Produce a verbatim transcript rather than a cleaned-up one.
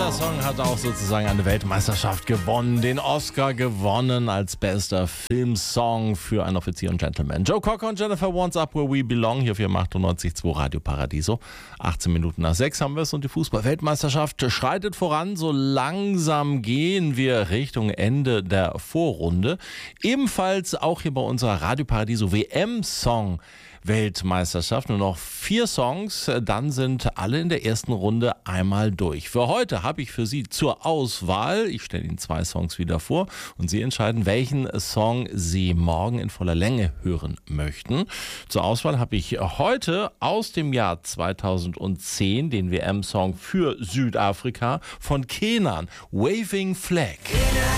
Dieser Song hat auch sozusagen eine Weltmeisterschaft gewonnen, den Oscar gewonnen als bester Filmsong für einen Offizier und Gentleman. Joe Cocker und Jennifer Warnes Up Where We Belong, hier auf Ihrem achtundneunzig Komma zwei Radio Paradiso. achtzehn Minuten nach sechs haben wir es und die Fußball-Weltmeisterschaft schreitet voran. So langsam gehen wir Richtung Ende der Vorrunde. Ebenfalls auch hier bei unserer Radio Paradiso W M-Song Weltmeisterschaft. Nur noch vier Songs, dann sind alle in der ersten Runde einmal durch. Für heute habe ich für Sie zur Auswahl, ich stelle Ihnen zwei Songs wieder vor und Sie entscheiden, welchen Song Sie morgen in voller Länge hören möchten. Zur Auswahl habe ich heute aus dem Jahr zweitausendzehn den W M-Song für Südafrika von Kenan, Waving Flag.